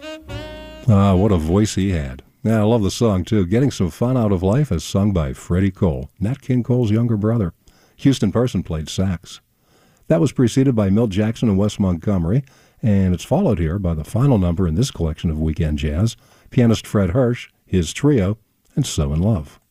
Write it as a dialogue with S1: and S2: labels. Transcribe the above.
S1: Ah, what a voice he had. Yeah, I love the song, too. Getting Some Fun Out of Life is sung by Freddie Cole, Nat King Cole's younger brother. Houston Person played sax. That was preceded by Milt Jackson and Wes Montgomery, and it's followed here by the final number in this collection of Weekend Jazz, pianist Fred Hirsch, his trio, and So in Love.